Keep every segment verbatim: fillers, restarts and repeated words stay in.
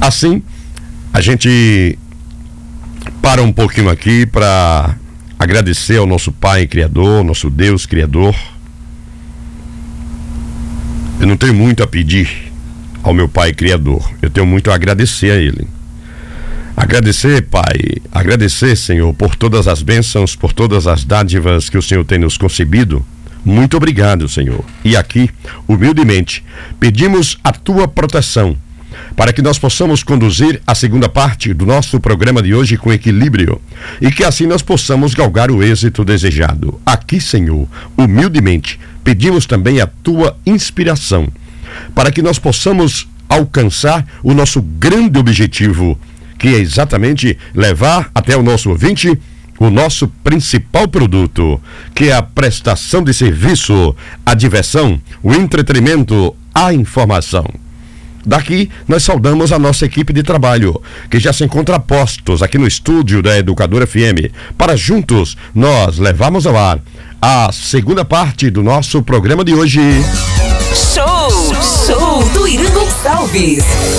Assim, a gente para um pouquinho aqui para agradecer ao nosso Pai Criador, nosso Deus Criador. Eu não tenho muito a pedir ao meu Pai Criador, eu tenho muito a agradecer a Ele. Agradecer, Pai, agradecer, Senhor, por todas as bênçãos, por todas as dádivas que o Senhor tem nos concebido. Muito obrigado, Senhor. E aqui, humildemente, pedimos a Tua proteção, para que nós possamos conduzir a segunda parte do nosso programa de hoje com equilíbrio e que assim nós possamos galgar o êxito desejado. Aqui, Senhor, humildemente, pedimos também a Tua inspiração, para que nós possamos alcançar o nosso grande objetivo, que é exatamente levar até o nosso ouvinte o nosso principal produto, que é a prestação de serviço, a diversão, o entretenimento, a informação. Daqui, nós saudamos a nossa equipe de trabalho, que já se encontra a postos aqui no estúdio da Educadora F M, para juntos nós levarmos ao ar a segunda parte do nosso programa de hoje. Show! Show do Irã Gonçalves.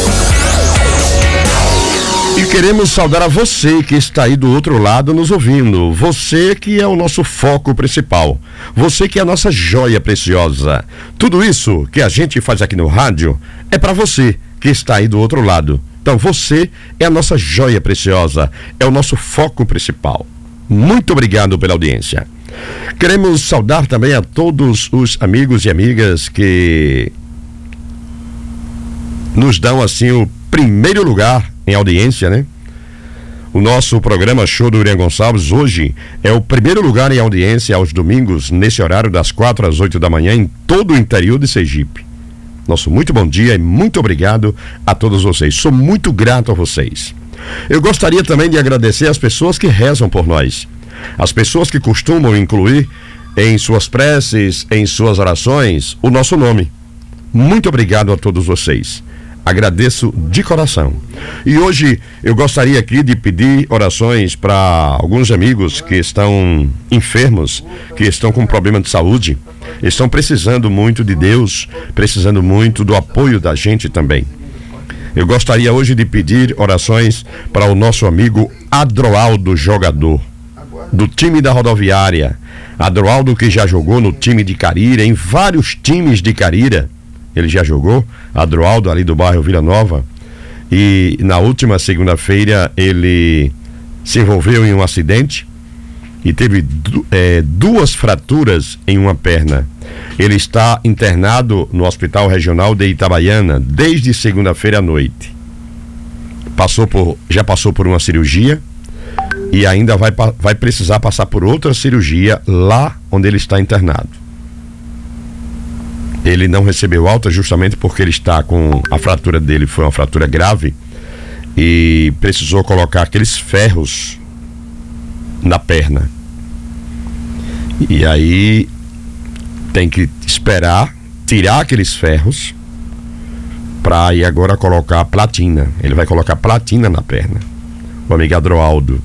E queremos saudar a você que está aí do outro lado nos ouvindo. Você que é o nosso foco principal. Você que é a nossa joia preciosa. Tudo isso que a gente faz aqui no rádio é para você que está aí do outro lado. Então você é a nossa joia preciosa. É o nosso foco principal. Muito obrigado pela audiência. Queremos saudar também a todos os amigos e amigas que nos dão assim o primeiro lugar em audiência, né? O nosso programa Show do Irã Gonçalves hoje é o primeiro lugar em audiência aos domingos, nesse horário das quatro às oito da manhã, em todo o interior de Sergipe. Nosso muito bom dia e muito obrigado a todos vocês. Sou muito grato a vocês. Eu gostaria também de agradecer as pessoas que rezam por nós, as pessoas que costumam incluir em suas preces, em suas orações, o nosso nome. Muito obrigado a todos vocês. Agradeço de coração. E hoje eu gostaria aqui de pedir orações para alguns amigos que estão enfermos, que estão com problema de saúde, estão precisando muito de Deus, precisando muito do apoio da gente também. Eu gostaria hoje de pedir orações para o nosso amigo Adroaldo, jogador do time da Rodoviária. Adroaldo, que já jogou no time de Carira, em vários times de Carira. Ele já jogou, Adroaldo, ali do bairro Vila Nova, e na última segunda-feira ele se envolveu em um acidente e teve du- é, duas fraturas em uma perna. Ele está internado no Hospital Regional de Itabaiana desde segunda-feira à noite. Passou por, já passou por uma cirurgia e ainda vai, vai precisar passar por outra cirurgia lá onde ele está internado. Ele não recebeu alta justamente porque ele está com a fratura dele, foi uma fratura grave e precisou colocar aqueles ferros na perna. E aí tem que esperar tirar aqueles ferros para aí agora colocar platina. Ele vai colocar platina na perna. O amigo Adroaldo,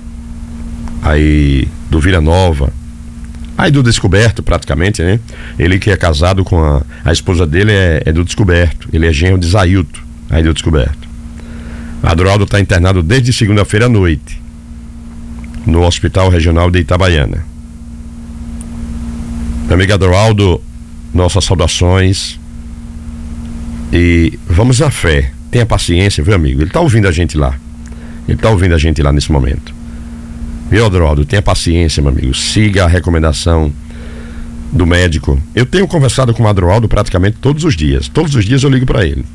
aí do Vila Nova, aí do Descoberto praticamente, né? Ele que é casado com a, a esposa dele é, é do Descoberto. Ele é genro de Zailto, aí do Descoberto. Adroaldo está internado desde segunda-feira à noite no Hospital Regional de Itabaiana. Meu amigo Adroaldo, nossas saudações e vamos à fé. Tenha paciência, viu, amigo? Ele está ouvindo a gente lá. Ele está ouvindo a gente lá nesse momento. Viu, Adroaldo? Tenha paciência, meu amigo. Siga a recomendação do médico. Eu tenho conversado com o Adroaldo praticamente todos os dias. Todos os dias eu ligo para ele.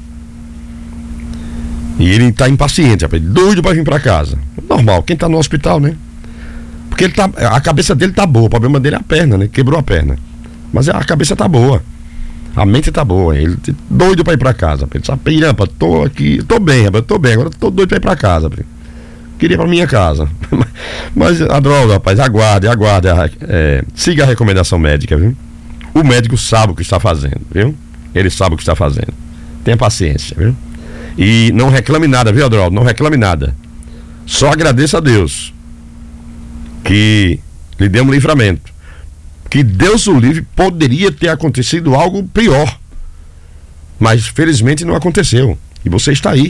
E ele está impaciente, rapaz, doido para vir para casa. Normal, quem está no hospital, né? Porque ele tá, a cabeça dele tá boa. O problema dele é a perna, né? Quebrou a perna. Mas a cabeça tá boa. A mente tá boa. Ele tá doido para ir para casa. Ele sabe, Pirampa, tô aqui, tô bem, rapaz, tô bem. Agora tô doido para ir para casa. Rapaz. Queria para minha casa. Mas, Adroaldo, rapaz, aguarde, aguarde. É, siga a recomendação médica, viu? O médico sabe o que está fazendo, viu? Ele sabe o que está fazendo. Tenha paciência, viu? E não reclame nada, viu, Adroaldo? Não reclame nada. Só agradeça a Deus que lhe deu um livramento. Que Deus o livre, poderia ter acontecido algo pior. Mas felizmente não aconteceu. E você está aí,